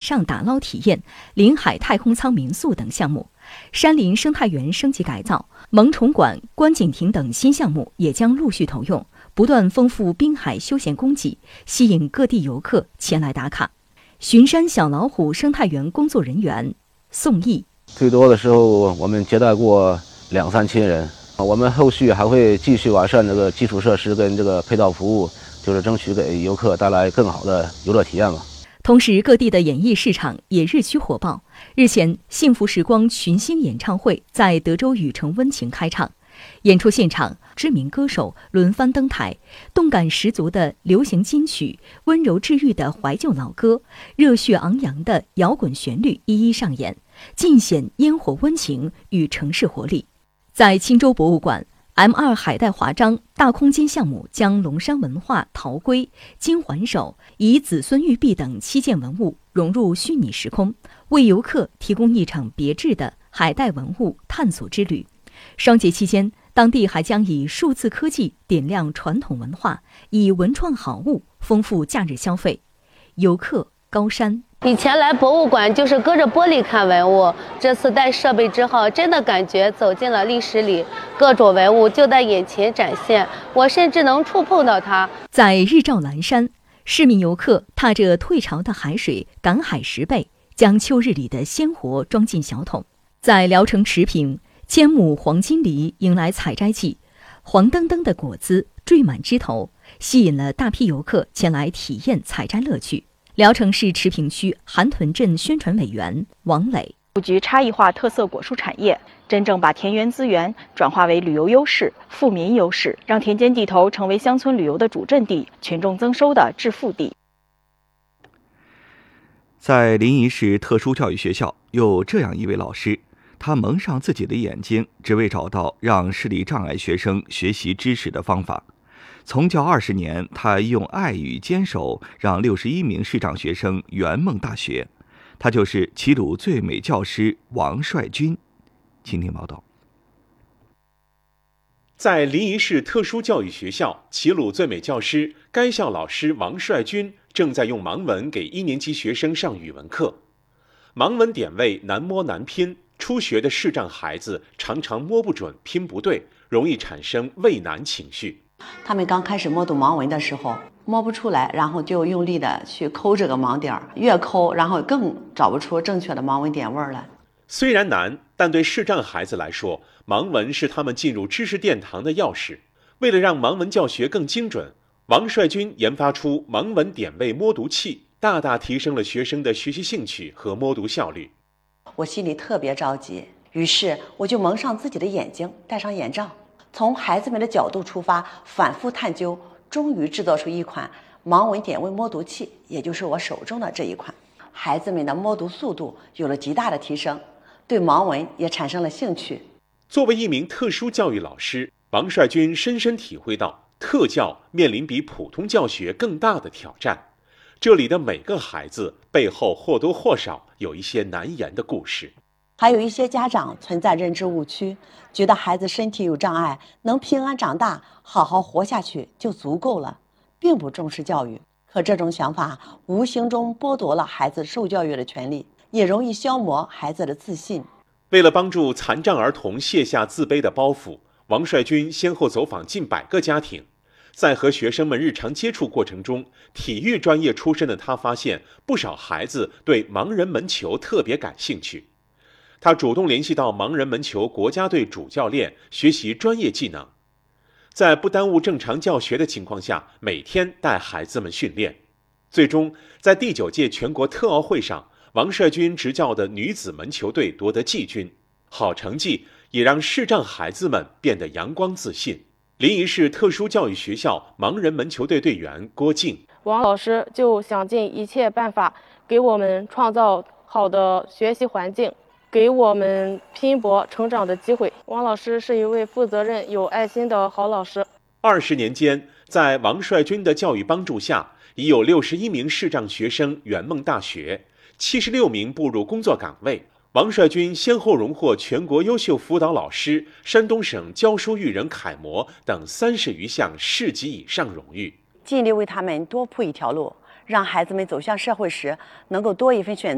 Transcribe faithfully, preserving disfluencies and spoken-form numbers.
上打捞体验、临海太空舱民宿等项目。山林生态园升级改造、萌宠馆、观景亭等新项目也将陆续投用，不断丰富滨海休闲供给，吸引各地游客前来打卡。巡山小老虎生态园工作人员宋毅： 最多的时候我们接待过两三千人，我们后续还会继续完善这个基础设施跟这个配套服务，就是争取给游客带来更好的游乐体验吧。 同时，各地的演艺市场也日趋火爆。日前，幸福时光群星演唱会在德州雨城温情开唱，演出现场知名歌手轮番登台，动感十足的流行金曲、温柔治愈的怀旧老歌、热血昂扬的摇滚旋律一一上演，尽显烟火温情与城市活力。在青州博物馆，M 二 海带华章大空间项目将龙山文化陶龟、金环手、以子孙玉璧等七件文物融入虚拟时空，为游客提供一场别致的海带文物探索之旅。双节期间，当地还将以数字科技点亮传统文化，以文创好物丰富假日消费。游客高山： 以前来博物馆就是隔着玻璃看文物，这次带设备之后，真的感觉走进了历史里，各种文物就在眼前展现，我甚至能触碰到它。 在日照蓝山，市民游客踏着退潮的海水赶海拾贝，将秋日里的鲜活装进小桶。在聊城池坪，千亩黄金梨迎来采摘季，黄澄澄的果子缀满枝头，吸引了大批游客前来体验采摘乐趣。聊城市池坪区韩屯镇宣传委员王磊： 布局差异化特色果蔬产业，真正把田园资源转化为旅游优势、富民优势，让田间地头成为乡村旅游的主阵地、群众增收的致富地。 在临沂市特殊教育学校，有这样一位老师，他蒙上自己的眼睛，只为找到让视力障碍学生学习知识的方法。从教二十年，他用爱与坚守让六十一名视障学生圆梦大学。他就是齐鲁最美教师王帅军。请听报道。 在临沂市特殊教育学校，齐鲁最美教师，该校老师王帅军正在用盲文给一年级学生上语文课。盲文点位难摸难拼，初学的视障孩子常常摸不准、拼不对，容易产生畏难情绪。 他们刚开始摸读盲文的时候摸不出来，然后就用力的去抠这个盲点，越抠然后更找不出正确的盲文点位来。 虽然难，但对视障孩子来说，盲文是他们进入知识殿堂的钥匙。为了让盲文教学更精准，王帅军研发出盲文点位摸读器，大大提升了学生的学习兴趣和摸读效率。 我心里特别着急，于是我就蒙上自己的眼睛，戴上眼罩，从孩子们的角度出发，反复探究，终于制作出一款盲文点位摸读器，也就是我手中的这一款。孩子们的摸读速度有了极大的提升，对盲文也产生了兴趣。 作为一名特殊教育老师，王帅军深深体会到特教面临比普通教学更大的挑战。这里的每个孩子背后或多或少有一些难言的故事。 还有一些家长存在认知误区，觉得孩子身体有障碍，能平安长大，好好活下去就足够了，并不重视教育。可这种想法无形中剥夺了孩子受教育的权利，也容易消磨孩子的自信。 为了帮助残障儿童卸下自卑的包袱，王帅军先后走访近百个家庭。在和学生们日常接触过程中，体育专业出身的他发现不少孩子对盲人门球特别感兴趣。他主动联系到盲人门球国家队主教练，学习专业技能。在不耽误正常教学的情况下，每天带孩子们训练。最终，在第九届全国特奥会上，王帅军执教的女子门球队夺得季军。好成绩也让视障孩子们变得阳光自信。临沂市特殊教育学校盲人门球队队员郭静： 王老师就想尽一切办法给我们创造好的学习环境，给我们拼搏成长的机会。王老师是一位负责任、有爱心的好老师。 二十年间，在王帅军的教育帮助下，已有六十一名视障学生圆梦大学，七十六名步入工作岗位。王帅军先后荣获全国优秀辅导老师、山东省教书育人楷模等三十余项市级以上荣誉， 尽力为他们多铺一条路，让孩子们走向社会时能够多一份选择。